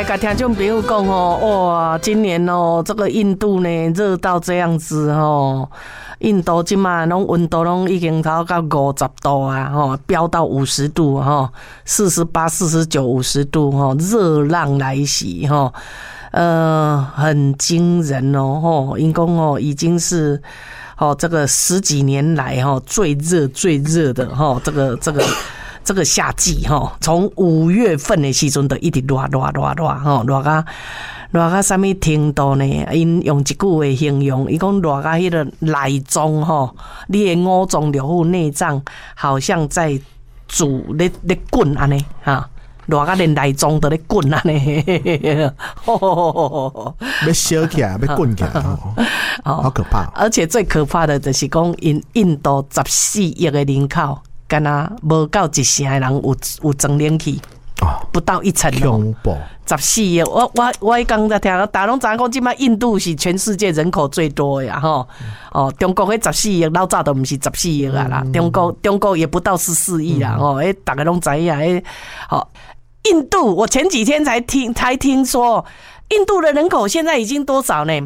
跟听众朋友讲哇，今年这个印度呢热到这样子印度现在温度已经超到50度啊，飙到50度48、49、50度热浪来袭很惊人因讲已经是这个10几年来最热的这个夏季从5月份的时阵就一直热到什么程度呢？因用一句话形容，伊讲热到迄个内脏你的五脏六腑内脏好像在煮咧滚安尼热到连内脏都咧滚安尼， 要烧起来，要滚起来，好可怕！ 而且最可怕的就是讲，印度14亿的人口，敢若无到1成的人有装冷气。不到1成14亿，我刚才听到大家拢知影讲，即摆印度是全世界人口最多呀中国迄14亿老早都不是14亿啦，中国也不到14亿啦大家拢知影印度，我前几天才听说，印度的人口现在已经多少呢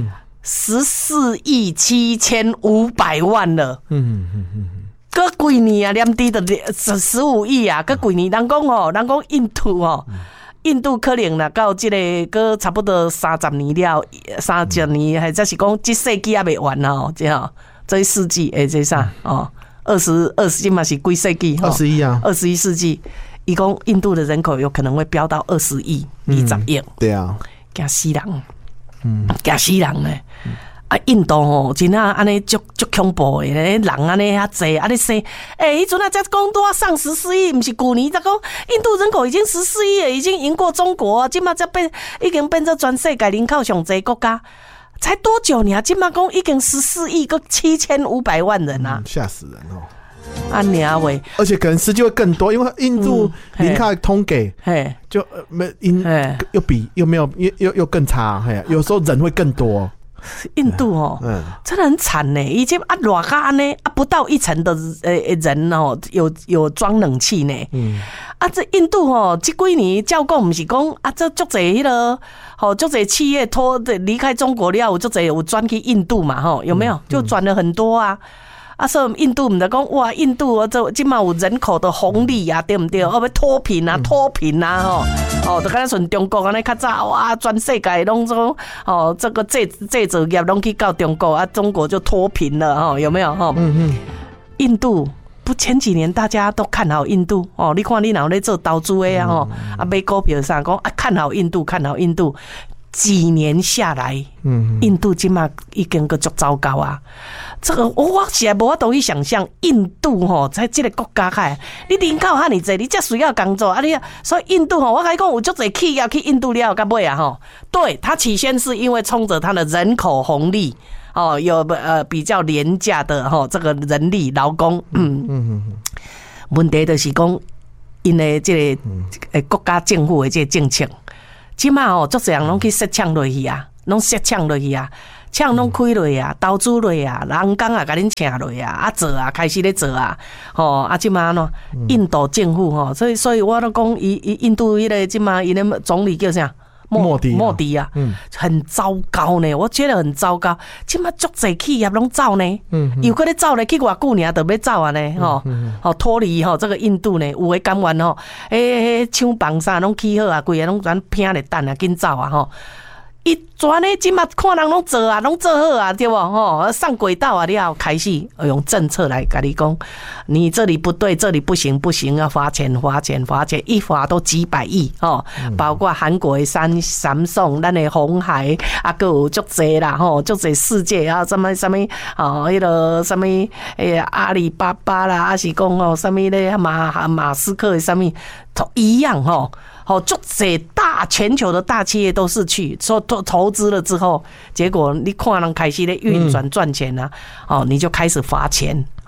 ？14亿7500万了。搁几年啊，连低的15亿啊，搁几年人讲印度可能啦，到这个搁差不多30年了，30年，或者是讲这世纪也未完这世纪这啥20嘛是几世纪 ？21啊 ，21世纪，伊讲印度的人口有可能会飙到20亿、20亿。 对啊， 惊死人，惊死人呢。印度真啊安尼足恐怖的，人安尼遐济，你说，迄阵才讲多上14亿，不是去年才讲印度人口已经14亿了，已经赢过中国，今嘛才已经变成全世界人口上济国家，才多久呢？今嘛讲已经14亿个7500万人啊， 吓死人娘喂！ 而且可能实际会更多，因为印度人口统计，就又没有又更差，有时候人会更多。 印度真的很惨呢，以前热到安尼不到1成的人有装冷气呢。这印度这几年照讲不是讲这足侪足侪企业离开中国了，足侪有转去印度嘛有没有？就转了很多啊。所以印度唔得讲哇，印度这今嘛有人口的红利啊，对不对？要脱贫啊，就敢若像中国安尼较早哇，全世界拢说这个制造业拢去到中国中国就脱贫了有没有印度不前几年大家都看好印度你看你若咧做投资的买股票啥讲看好印度，几年下来，印度今嘛已经个足糟糕啊！这个我实在无法度去想象，印度在这个国家你人口遐尼济，你才需要工作所以印度我跟你讲，有足济企业去印度了，到尾对，它起先是因为冲着它的人口红利有比较廉价的这个人力劳工，问题就是讲，因为这个国家政府的这个政策。即马足侪人拢去设抢落去啊，抢拢开落啊，投资落啊，人工甲恁请落啊，做开始咧做即马印度政府所以我都讲印度迄个即马因的总理叫啥？莫迪啊，很糟糕呢，我觉得很糟糕。即马足侪企业拢走呢，又搁咧走咧，去偌久呢，就要走啊呢，脱离这个印度呢，有诶甘愿厂房啥拢起好啊，规个拢全拼咧等啊，紧走啊伊全咧即马看人拢做好啊，对不？上轨道啊，了开始用政策来跟你讲，你这里不对，这里不行，要罚钱，一罚都几百亿包括韩国的Samsung，咱的鸿海还有足济啦足济世界什么迄个什么阿里巴巴啦，还是讲什么咧马斯克的什么都一样足济全球的大企业都是去投资了之后，结果你看人开始咧运转赚钱啊，你就开始罚钱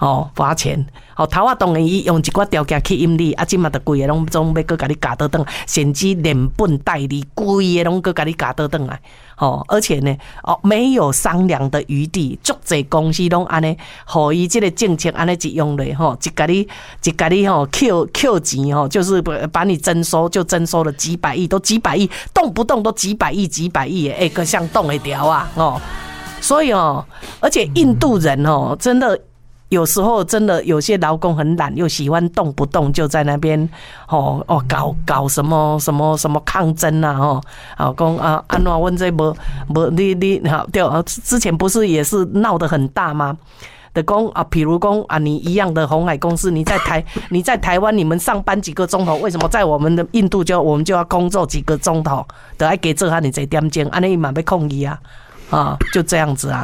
罚钱。头啊当然伊用一寡条件去引你，即嘛就规个拢总要搁甲你夹倒转，甚至连本带利规个拢搁甲你夹倒转来。而且呢，没有商量的余地，足侪公司拢安尼，互伊即个政策安尼一用咧，一甲你扣钱就是把你征收，就征收了几百亿，都几百亿，动不动都几百亿的，个像动会条啊，所以而且印度人真的。有时候真的有些劳工很懒，又喜欢动不动就在那边搞什么抗争啊讲安怎阮这无你好对，之前不是也是闹得很大吗？的讲比如讲你一样的鸿海公司，你在台湾你们上班几个钟头，为什么在我们的印度我们就要工作几个钟头，都要给这哈你这点钟，安尼嘛要抗议啊就这样子啊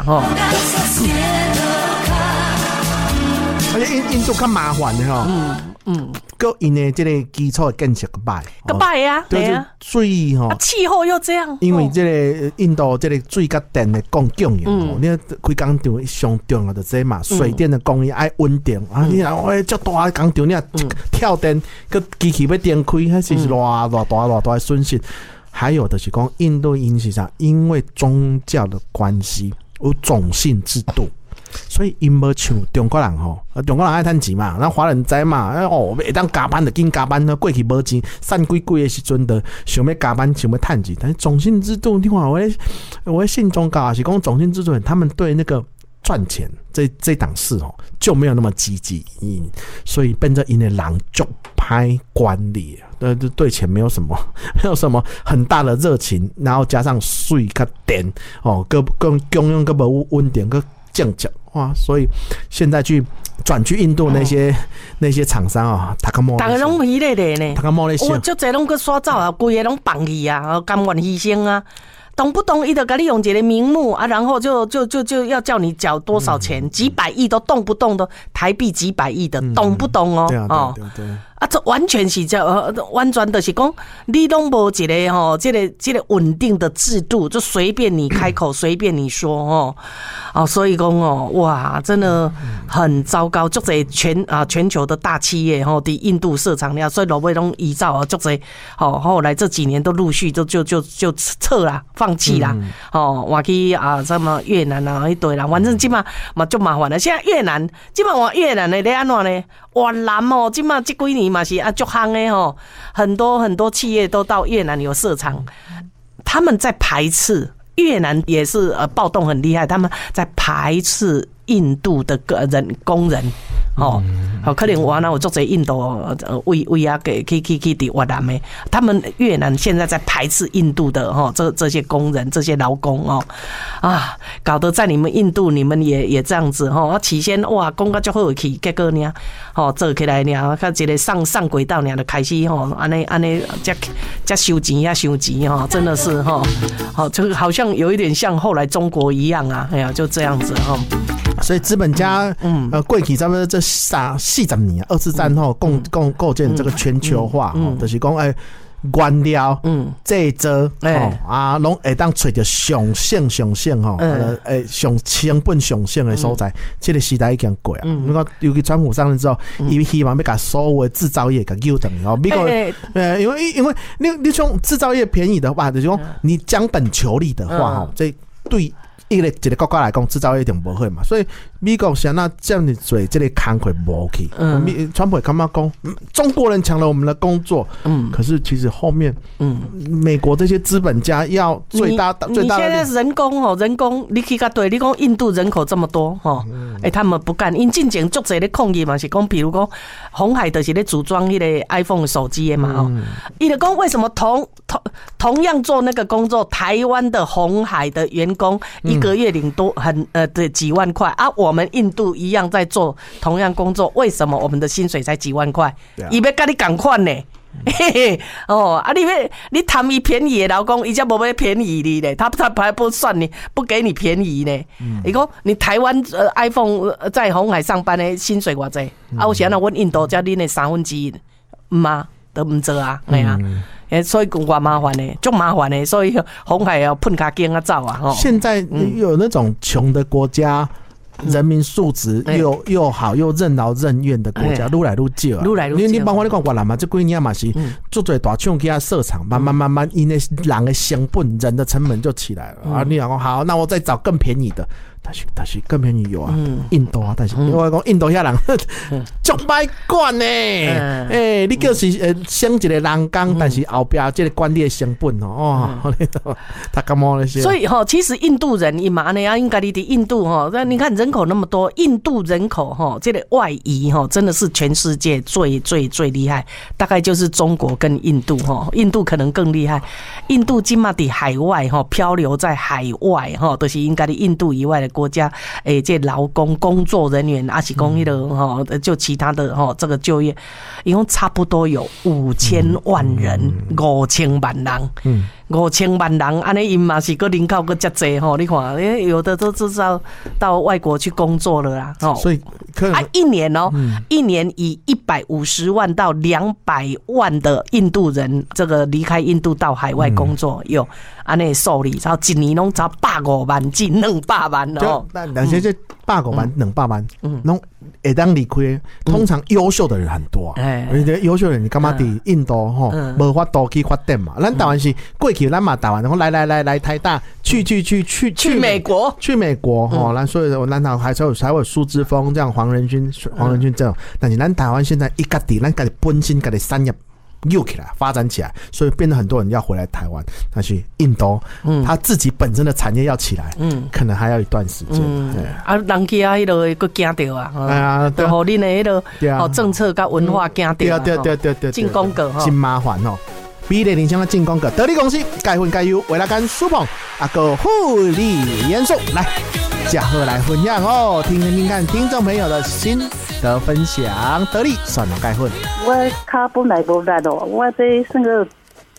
而且印度较麻烦的搁因的这个基础建设个歹啊， 对啊，水气候又这样， 因为这个印度这个水甲电的供应你开工厂上重要的这嘛，水电的供应爱稳定你若足大工厂你跳电，搁机器要电开，还是偌大的损失。还有的是讲印度因是啥？因为宗教的关系有种姓制度。所以因无像中国人中国人爱趁钱嘛，咱华人知嘛，会当加班就紧加班，过去无钱，散几的时阵就想要加班，想要趁钱。但是种姓制度，你看我信宗教是讲种姓制度，他们对那个赚钱这档事就没有那么积极，所以变成因的人足歹管理，对钱没有什么很大的热情，然后加上水跟电跟供应跟无稳定跟降价哇，所以现在转去印度那些厂商大家拢疲累累呢， 大家冒咧想， 足侪拢去刷走啊，规个拢放弃啊，甘愿牺牲啊。动不动伊就给你用一个名目然后就要叫你缴多少钱，几百亿都动不动都台币几百亿的，动不动对这完全是完全就是讲你拢无一个这个稳定的制度，就随便你开口随便你说所以讲哇，真的很糟糕，足侪全球的大企业伫印度设厂了，所以落尾拢依照足侪后来这几年都陆续就撤啦，放弃啦换去什么越南一堆啦，反正今嘛就麻烦了。现在越南今嘛往越南的咧安怎呢？越南今嘛这几年嘛是足夯的很多企业都到越南有设厂，他们在排斥。越南也是暴动很厉害，他们在排斥印度的工人可能我有做这印度为啊去越南的，他们越南现在在排斥印度的这些工人这些劳工搞得在你们印度你们也这样子起先哇讲到足好去，结果呢做起来呢看一个上轨道呢就开始安尼才收钱真的是就好像有一点像后来中国一样哎呀就这样子所以资本家过去差不多这40年二次战后构建这个全球化就是讲原料制造拢会当找到上省上成本上省的所在，这个时代已经过啊。你看，尤其川普上任之后，伊希望要把所有的制造业给揪等美国因为你从制造业便宜的话，就是讲你将本求利的话这对一个国家来讲，制造业一定不会嘛，所以美国想那这样子做这个工会不去，川普也干嘛讲中国人抢了我们的工作，可是其实后面美国这些资本家要最大的， 你现在人工你去甲对，你讲印度人口这么多他们不干，因进前足侪咧抗议嘛，是讲比如讲鸿海就是咧组装那个 iPhone 手机的嘛伊就讲为什么同样做那个工作，台湾的鸿海的员工一个月领多几万块我们印度一样在做同样工作，为什么我们的薪水才几万块？伊要跟你同款呢？你贪伊便宜的劳工，伊才无要便宜你呢，他还不算你，不给你便宜呢。你讲你台湾iPhone 在鸿海上班的薪水偌济有时候阮印度才恁的1/3嘛，都唔做啊，系啊。所以多麻烦呢，足麻烦呢，所以鸿海要喷卡筋走啊！ 现在有那种穷的国家， 人民素质又好又任劳任怨的国家，愈来愈少啊。你包括你看越南嘛，这几年嘛是做最大厂给他设厂，慢慢，因为人的成本、人的成本就起来了啊。你讲好，那我再找更便宜的。但是更便宜有啊，印度啊，但是我讲印度遐人足歹管呢，你就是省一个人工，但是后边这个管理的成本哦，他干嘛那些？ 所以其实印度人伊嘛呢啊，应该你的印度那你看人口那么多，印度人口这个外移真的是全世界最厉害，大概就是中国跟印度印度可能更厉害，印度今嘛在海外漂流在海外都是应该的印度以外的国家，这劳工工作人员还是讲那个就其他的这个就业，一共差不多有5000万人，5000万人，5000万人，安尼因嘛是个人口个遮济你看，有的都至少到外国去工作了啦， 所以一年一年以150万到200万的印度人，这个离开印度到海外工作有安尼数字，然后一年拢才150万至200万但是这150万、200万，拢会当离开。通常优秀的人很多啊，而且优秀的人你干嘛伫印度无法度去发展嘛？咱台湾是过去咱嘛台湾，然后来台大去美国， 去美国咱所以咱还有苏之峰这样黄仁勋这样，但是咱台湾现在一家己咱家己本身家己产业又起来发展起来，所以变得很多人要回来台湾。但是印度，他自己本身的产业要起来，可能还要一段时间。 人去迄个个惊到啊，就互恁的迄个政策甲文化惊到，对，进攻个真麻烦比例人生的进攻个，得力公司该分该优，为了干苏鹏个护理元素来，嘉禾来分享听听看听众朋友的心得分享。得力算了该分， 我脚本来无力我这算个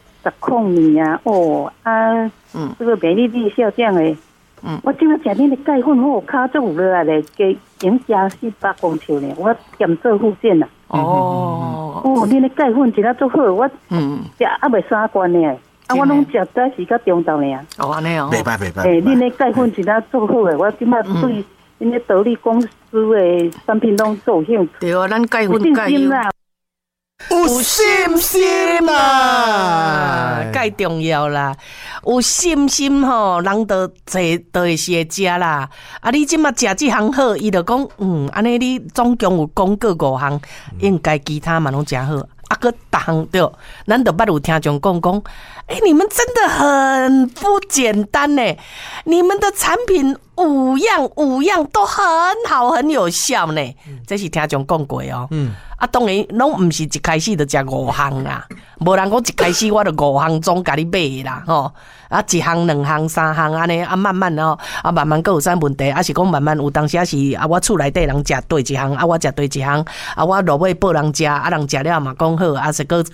10年啊，这个美丽丽笑这样的，我今仔食恁的钙粉，我脚足有落来咧，加减加400公尺呢，我兼做复健啦。恁的钙粉食得足好，我食还袂3罐呢，我拢食早时甲中昼呢。 安尼袂歹。 恁的钙粉食得足好诶，我今仔对恁的得力公司的产品拢做兴趣。 对啊，咱钙粉钙油。 有信心啦， 介重要啦！有信心人都会是食啦。你即马食这项好，伊就讲安尼你总共有讲过5项，应该其他嘛拢食好。个逐项对，咱就捌有听众讲，你们真的很不简单呢！你们的产品五样都很好，很有效呢。这是听众讲过当然拢毋是一开始就食5项啦，无人讲一开始我就5项总甲你买啦1项2项3项安尼慢慢慢慢各有啥问题，是讲慢慢有当时是我厝内底人食对一项我食对一项我落尾报人食人食了嘛讲好是各食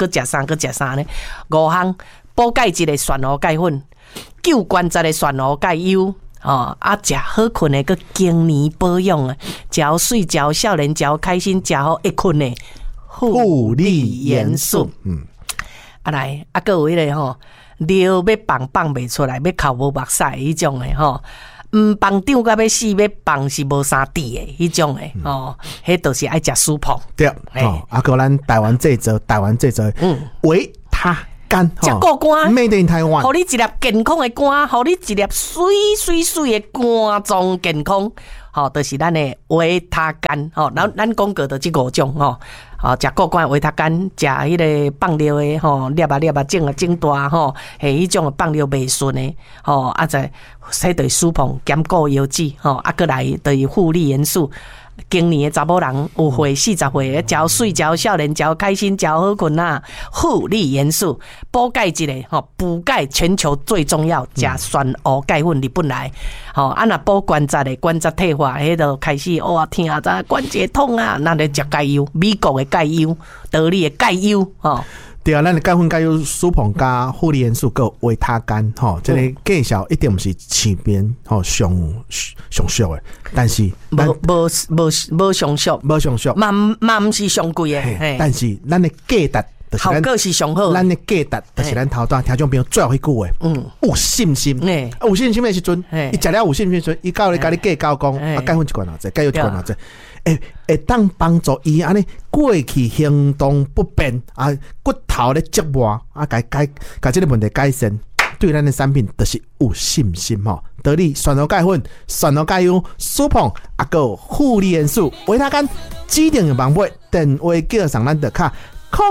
3呢5项补钙一个旋螺钙粉，9关节的旋螺钙油食好困的个经年保养的，食好睡觉少年食好开心食好会困的护理元素来还有迄个尿要放袂出来，要哭无目屎迄种的放张甲要死，要放是无啥滴的迄种的迄都是爱食舒服。 对个咱台湾这则维他肝食够肝 ，Made in Taiwan， 互你一粒健康的肝，互你一粒水的肝脏健康，就是咱的维他肝咱讲过的这5种食够肝维他肝，食迄个放尿的粒整大迄种放尿袂顺的再洗对舒服兼顾腰子过来就是护理元素。今年的查某人有岁40岁，食水食少年食开心食好困护理元素补钙一个补钙全球最重要，食旋螺钙粉日本来若补关节的关节退化迄就开始疼关节痛那就食钙油，美国的钙油，德里的钙油对啊，咱的钙粉、钙油、舒膨加护理元素，还有维他肝这个介绍一定不是市面上俗的，但是无上俗，嘛不是上贵的，但是咱的价值就是好个是上好， 咱的价值就是咱头段听众朋友最后一句话，有信心，有信心的时阵，伊食了有信心的时阵，伊到咧甲你计较讲，改分一罐偌济，改有一罐偌济，会当帮助伊安尼过去行动不便骨头咧折磨甲这个问题改善。对咱的产品就是有信心吼，得力蒜头钙粉、蒜头钙油、舒碰还有护理元素，维他干指定的帮买，电话叫上咱的卡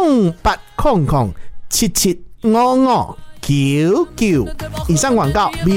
0800775599。以上广告。